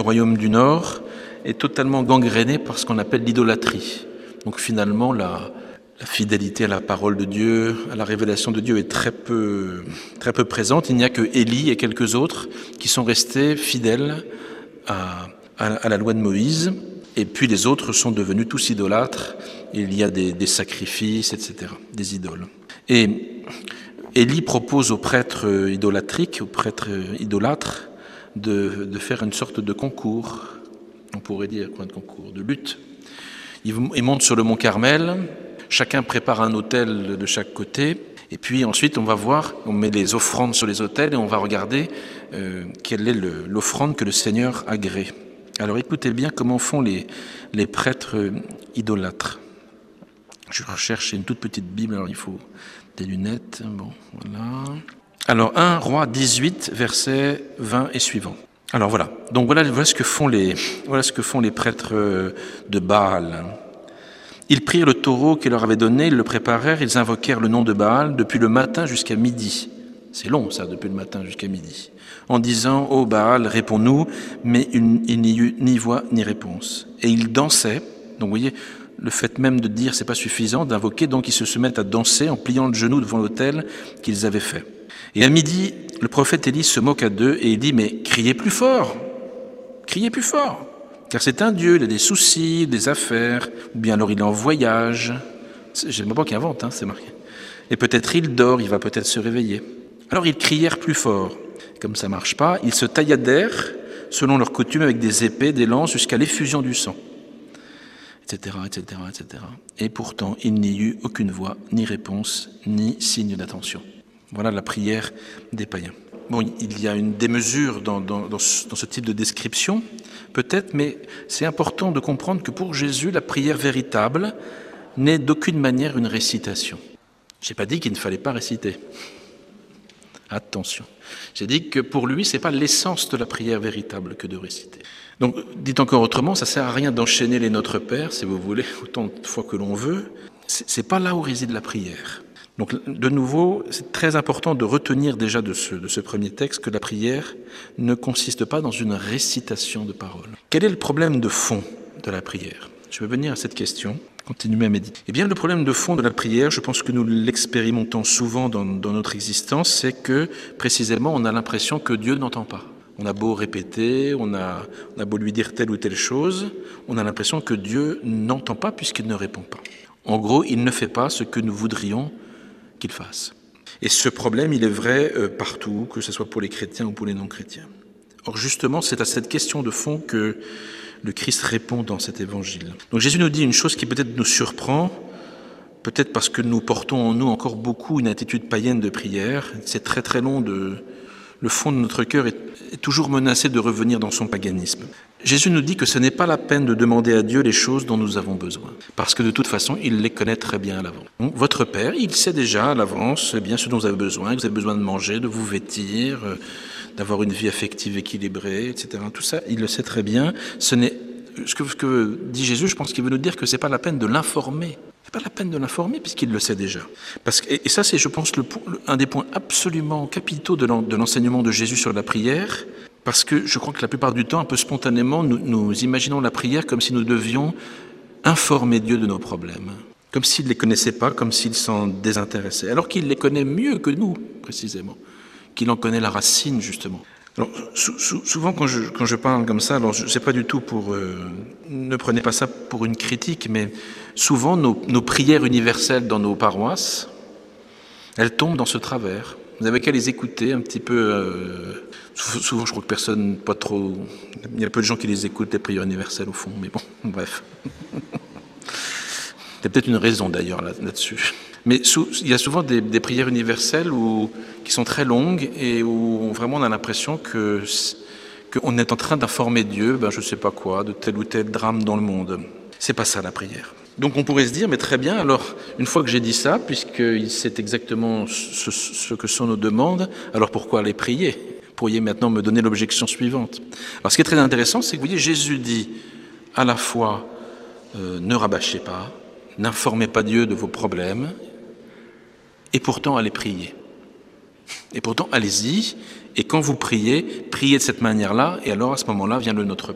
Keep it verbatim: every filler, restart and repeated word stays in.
royaume du Nord est totalement gangréné par ce qu'on appelle l'idolâtrie. Donc finalement, la, la fidélité à la parole de Dieu, à la révélation de Dieu est très peu, très peu présente. Il n'y a que Élie et quelques autres qui sont restés fidèles à, à, à la loi de Moïse. Et puis les autres sont devenus tous idolâtres. Il y a des, des sacrifices, et cetera, des idoles. Et Élie propose aux prêtres idolâtriques, aux prêtres idolâtres, de, de faire une sorte de concours. On pourrait dire quoi, de concours, de lutte. Ils, ils montent sur le mont Carmel, chacun prépare un autel de chaque côté, et puis ensuite on va voir, on met les offrandes sur les autels et on va regarder euh, quelle est le, l'offrande que le Seigneur agrée. Alors écoutez bien comment font les, les prêtres idolâtres. Je recherche une toute petite Bible, alors il faut des lunettes. Bon, voilà. Alors un Roi dix-huit, versets vingt et suivants. Alors voilà. Donc voilà, voilà ce que font les, voilà ce que font les prêtres de Baal. Ils prirent le taureau qu'il leur avait donné, ils le préparèrent, ils invoquèrent le nom de Baal depuis le matin jusqu'à midi. C'est long ça, depuis le matin jusqu'à midi. En disant, ô Baal, réponds-nous, mais il, il n'y eut ni voix ni réponse. Et ils dansaient. Donc vous voyez, le fait même de dire c'est pas suffisant, d'invoquer, donc ils se mettent à danser en pliant le genou devant l'autel qu'ils avaient fait. Et à midi, le prophète Élie se moqua d'eux et il dit, mais criez plus fort, criez plus fort, car c'est un Dieu, il a des soucis, des affaires, ou bien alors il est en voyage. Je ne sais pas qui invente, hein, c'est marqué. Et peut-être il dort, il va peut-être se réveiller. Alors ils crièrent plus fort. Comme ça ne marche pas, ils se tailladèrent selon leur coutume avec des épées, des lances, jusqu'à l'effusion du sang, et cetera, et cetera, et cetera. Et pourtant, il n'y eut aucune voix, ni réponse, ni signe d'attention. Voilà la prière des païens. Bon, il y a une démesure dans, dans, dans, ce, dans ce type de description, peut-être, mais c'est important de comprendre que pour Jésus, la prière véritable n'est d'aucune manière une récitation. Je n'ai pas dit qu'il ne fallait pas réciter. Attention. J'ai dit que pour lui, ce n'est pas l'essence de la prière véritable que de réciter. Donc, dit encore autrement, ça ne sert à rien d'enchaîner les Notre Père, si vous voulez, autant de fois que l'on veut. Ce n'est pas là où réside la prière. Donc, de nouveau, c'est très important de retenir déjà de ce, de ce premier texte que la prière ne consiste pas dans une récitation de paroles. Quel est le problème de fond de la prière ? Je vais venir à cette question, continuer à méditer. Eh bien, le problème de fond de la prière, je pense que nous l'expérimentons souvent dans, dans notre existence, c'est que, précisément, on a l'impression que Dieu n'entend pas. On a beau répéter, on a, on a beau lui dire telle ou telle chose, on a l'impression que Dieu n'entend pas puisqu'il ne répond pas. En gros, il ne fait pas ce que nous voudrions qu'il fasse. Et ce problème, il est vrai euh, partout, que ce soit pour les chrétiens ou pour les non-chrétiens. Or, justement, c'est à cette question de fond que le Christ répond dans cet évangile. Donc Jésus nous dit une chose qui peut-être nous surprend, peut-être parce que nous portons en nous encore beaucoup une attitude païenne de prière. C'est très très long, de, le fond de notre cœur est, est toujours menacé de revenir dans son paganisme. Jésus nous dit que ce n'est pas la peine de demander à Dieu les choses dont nous avons besoin, parce que de toute façon, il les connaît très bien à l'avance. Donc, votre Père, il sait déjà à l'avance eh bien ce dont vous avez besoin, que vous avez besoin de manger, de vous vêtir, euh, d'avoir une vie affective équilibrée, et cetera. Tout ça, il le sait très bien. Ce n'est ce que, ce que dit Jésus, je pense qu'il veut nous dire que c'est pas la peine de l'informer. C'est pas la peine de l'informer puisqu'il le sait déjà. Parce que, et ça, c'est, je pense, le, le, un des points absolument capitaux de, l'en, de l'enseignement de Jésus sur la prière. Parce que je crois que la plupart du temps, un peu spontanément, nous, nous imaginons la prière comme si nous devions informer Dieu de nos problèmes. Comme s'il ne les connaissait pas, comme s'il s'en désintéressait. Alors qu'il les connaît mieux que nous, précisément. Qu'il en connaît la racine, justement. Alors, sou, sou, souvent, quand je, quand je parle comme ça, alors je ne sais pas du tout pour... Euh, ne prenez pas ça pour une critique, mais souvent, nos, nos prières universelles dans nos paroisses, elles tombent dans ce travers. Vous n'avez qu'à les écouter un petit peu... Euh, souvent, je crois que personne, pas trop... Il y a peu de gens qui les écoutent, les prières universelles, au fond, mais bon, bref. Il y a peut-être une raison, d'ailleurs, là, là-dessus. Mais sou, il y a souvent des, des prières universelles où, qui sont très longues et où vraiment on a l'impression que, qu'on est en train d'informer Dieu, ben je ne sais pas quoi, de tel ou tel drame dans le monde. C'est pas ça, la prière. Donc on pourrait se dire, mais très bien, alors une fois que j'ai dit ça, puisqu'il sait exactement ce, ce que sont nos demandes, alors pourquoi les prier ? Vous pourriez maintenant me donner l'objection suivante. Alors ce qui est très intéressant, c'est que vous voyez, Jésus dit à la fois, euh, ne rabâchez pas, n'informez pas Dieu de vos problèmes, et pourtant allez prier. Et pourtant allez-y, et quand vous priez, priez de cette manière-là, et alors à ce moment-là vient le Notre